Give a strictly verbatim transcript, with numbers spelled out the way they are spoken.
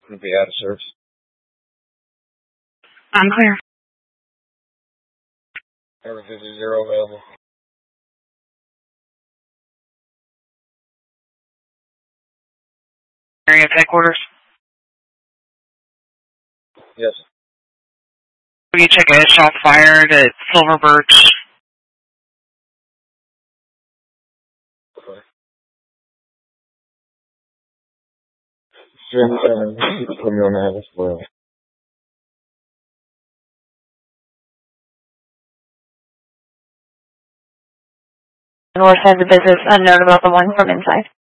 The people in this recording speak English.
It'll be out of service. I'm clear. Every fifty zero available. Area of headquarters. Yes. Will you check a shot fired at Silver Birch? Okay. Sure, uh, put me on that as well. North has a business unknown about the one from inside.